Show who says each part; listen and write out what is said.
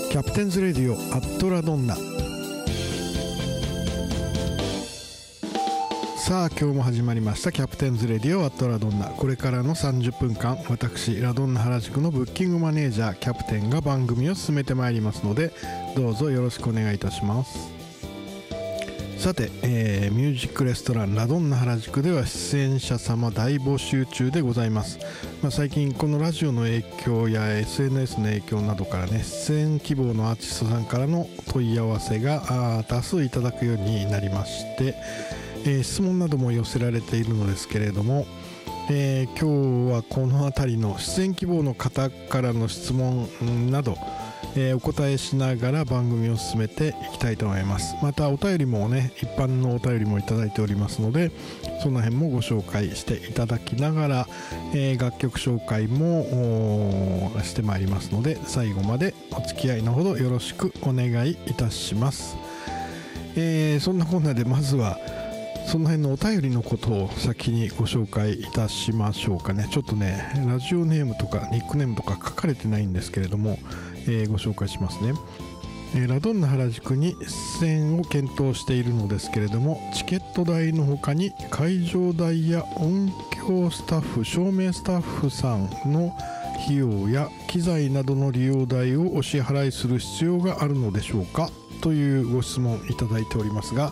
Speaker 1: キャプテンズレディオアットラドンナ。さあ今日も始まりましたキャプテンズレディオアットラドンナ。これからの30分間、私ラドンナ原宿のブッキングマネージャーキャプテンが番組を進めてまいりますので、どうぞよろしくお願いいたします。さて、ミュージックレストランラドンナ原宿では出演者様大募集中でございます。最近このラジオの影響や SNS の影響などからね、出演希望のアーティストさんからの問い合わせが多数いただくようになりまして、質問なども寄せられているのですけれども、今日はこの辺りの出演希望の方からの質問など、お答えしながら番組を進めていきたいと思います。またお便りもね、一般のお便りもいただいておりますので、その辺もご紹介していただきながら、楽曲紹介もしてまいりますので、最後までお付き合いのほどよろしくお願いいたします。そんなこんなでまずはその辺のお便りのことを先にご紹介いたしましょうかね。ちょっとね、ラジオネームとかニックネームとか書かれてないんですけれども、ご紹介しますね。ラドンナ原宿に出演を検討しているのですけれども、チケット代の他に会場代や音響スタッフ、照明スタッフさんの費用や機材などの利用代をお支払いする必要があるのでしょうか、というご質問いただいておりますが、